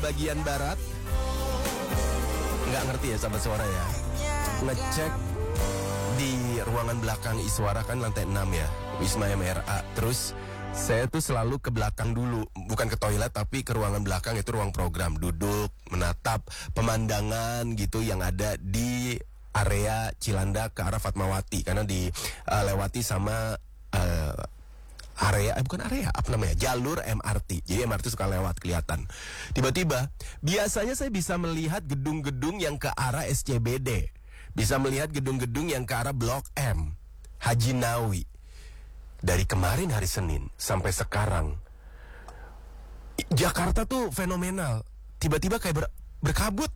bagian barat. Nggak ngerti ya sama suara ya. Ngecek di ruangan belakang Iswara kan lantai 6 ya, Wisma MRA. Terus saya tuh selalu ke belakang dulu, bukan ke toilet tapi ke ruangan belakang, itu ruang program. Duduk menatap pemandangan gitu yang ada di area Cilandak ke arah Fatmawati, karena dilewati sama jalur MRT. Jadi MRT suka lewat, kelihatan. Tiba-tiba, biasanya saya bisa melihat gedung-gedung yang ke arah SCBD, bisa melihat gedung-gedung yang ke arah Blok M, Haji Nawi. Dari kemarin hari Senin sampai sekarang, Jakarta tuh fenomenal. Tiba-tiba kayak berkabut.